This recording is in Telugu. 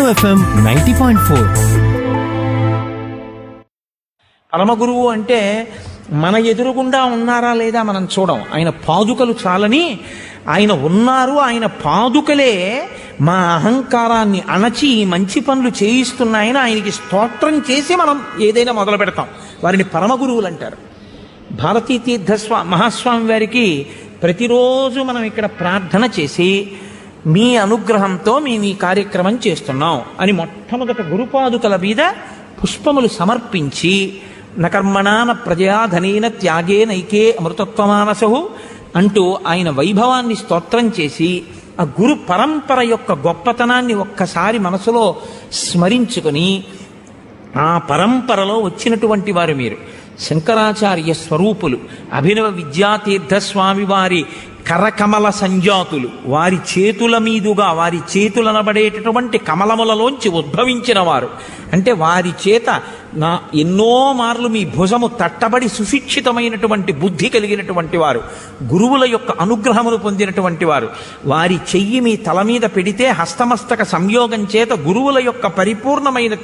FM 90.4. పరమగురువు అంటే మన ఎదురుగుండా ఉన్నారా లేదా మనం చూడం. ఆయన పాదుకలు చాలని ఆయన ఉన్నారు. ఆయన పాదుకలే మా అహంకారాన్ని అణచి మంచి పనులు చేయిస్తున్నాయని ఆయనకి స్తోత్రం చేసి మనం ఏదైనా మొదలు పెడతాం. వారిని పరమగురువులు అంటారు. భారతీ మహాస్వామి వారికి ప్రతిరోజు మనం ఇక్కడ ప్రార్థన చేసి మీ అనుగ్రహంతో మేము ఈ కార్యక్రమం చేస్తున్నాం అని మొట్టమొదట గురుపాదుకల మీద పుష్పములు సమర్పించి నకర్మణాన ప్రజయాధనైన త్యాగే నైకే అమృతత్వమానసు అంటూ ఆయన వైభవాన్ని స్తోత్రం చేసి ఆ గురు పరంపర యొక్క గొప్పతనాన్ని ఒక్కసారి మనసులో స్మరించుకొని ఆ పరంపరలో వచ్చినటువంటి వారు మీరు శంకరాచార్య స్వరూపులు, అభినవ విద్యాతీర్థస్వామి వారి కరకమల సంజాతులు, వారి చేతుల మీదుగా వారి చేతులనబడేటటువంటి కమలములలోంచి ఉద్భవించిన వారు. అంటే వారి చేత ఎన్నో మార్లు మీ భుజము తట్టబడి సుశిక్షితమైనటువంటి బుద్ధి కలిగినటువంటి వారు, గురువుల యొక్క అనుగ్రహమును పొందినటువంటి వారు. వారి చెయ్యి మీ తల మీద పెడితే హస్తమస్తక సంయోగం చేత గురువుల యొక్క పరిపూర్ణమైన